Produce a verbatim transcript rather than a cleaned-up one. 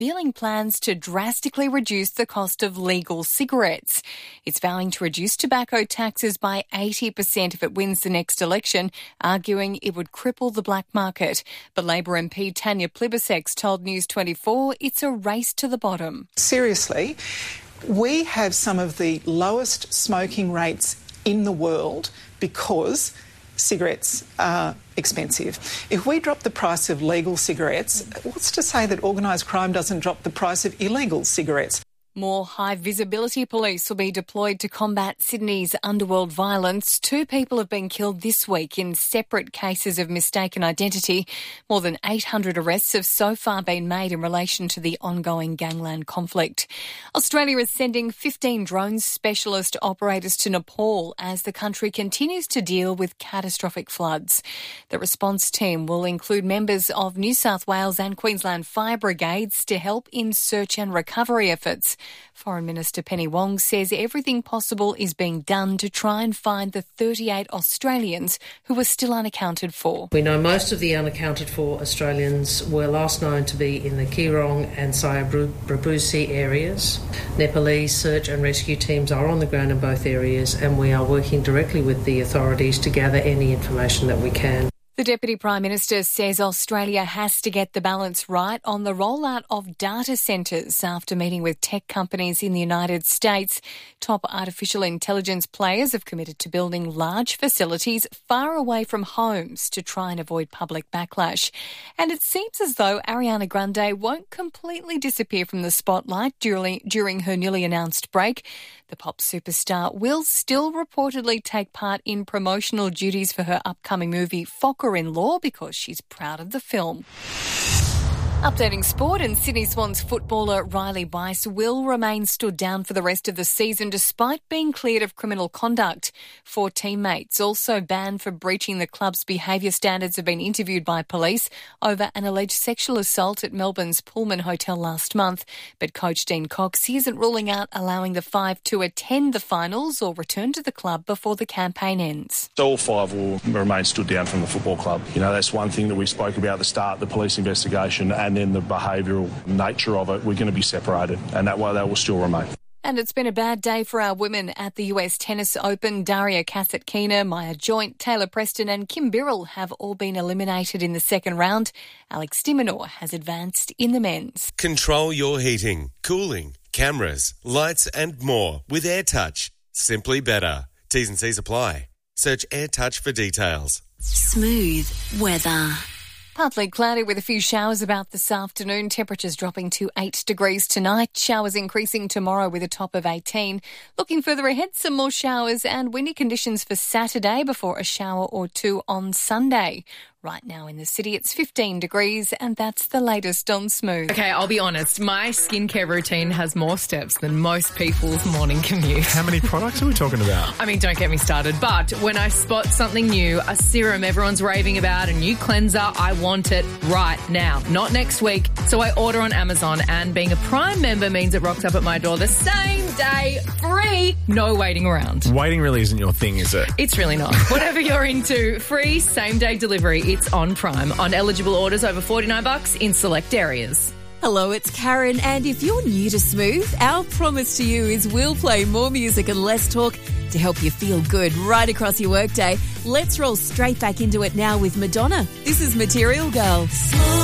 revealing plans to drastically reduce the cost of legal cigarettes. It's vowing to reduce tobacco taxes by eighty percent if it wins the next election, arguing it would cripple the black market. But Labor M P Tanya Plibersek told News twenty-four it's a race to the bottom. Seriously, we have some of the lowest smoking rates in the world because cigarettes are expensive. If we drop the price of legal cigarettes, what's to say that organised crime doesn't drop the price of illegal cigarettes? More high-visibility police will be deployed to combat Sydney's underworld violence. Two people have been killed this week in separate cases of mistaken identity. More than eight hundred arrests have so far been made in relation to the ongoing gangland conflict. Australia is sending fifteen drone specialist operators to Nepal as the country continues to deal with catastrophic floods. The response team will include members of New South Wales and Queensland fire brigades to help in search and recovery efforts. Foreign Minister Penny Wong says everything possible is being done to try and find the thirty-eight Australians who are still unaccounted for. We know most of the unaccounted for Australians were last known to be in the Keerong and Sayabrabusi areas. Nepalese search and rescue teams are on the ground in both areas, and we are working directly with the authorities to gather any information that we can. The Deputy Prime Minister says Australia has to get the balance right on the rollout of data centres after meeting with tech companies in the United States. Top artificial intelligence players have committed to building large facilities far away from homes to try and avoid public backlash. And it seems as though Ariana Grande won't completely disappear from the spotlight during, during her newly announced break. The pop superstar will still reportedly take part in promotional duties for her upcoming movie Focker-in-Law because she's proud of the film. Updating sport, and Sydney Swans footballer Riley Weiss will remain stood down for the rest of the season despite being cleared of criminal conduct. Four teammates, also banned for breaching the club's behaviour standards, have been interviewed by police over an alleged sexual assault at Melbourne's Pullman Hotel last month. But coach Dean Cox isn't ruling out allowing the five to attend the finals or return to the club before the campaign ends. All five will remain stood down from the football club. You know, that's one thing that we spoke about at the start, the police investigation, and then the behavioural nature of it. We're going to be separated, and that way they will still remain. And it's been a bad day for our women at the U S Tennis Open. Daria Kasatkina, Maya Joint, Taylor Preston and Kim Birrell have all been eliminated in the second round. Alex de Minaur has advanced in the men's. Control your heating, cooling, cameras, lights and more with AirTouch. Simply better. T's and C's apply. Search AirTouch for details. Smooth weather. Partly cloudy with a few showers about this afternoon. Temperatures dropping to eight degrees tonight. Showers increasing tomorrow with a top of eighteen. Looking further ahead, some more showers and windy conditions for Saturday before a shower or two on Sunday. Right now in the city, it's fifteen degrees, and that's the latest on Smooth. Okay, I'll be honest. My skincare routine has more steps than most people's morning commute. How many products are we talking about? I mean, don't get me started. But when I spot something new, a serum everyone's raving about, a new cleanser, I want it right now, not next week. So I order on Amazon, and being a Prime member means it rocks up at my door the same day, free, no waiting around. Waiting really isn't your thing, is it? It's really not. Whatever you're into, free same-day delivery. It's on Prime. On eligible orders over forty-nine bucks in select areas. Hello, it's Karen, and if you're new to Smooth, our promise to you is we'll play more music and less talk to help you feel good right across your workday. Let's roll straight back into it now with Madonna. This is Material Girl.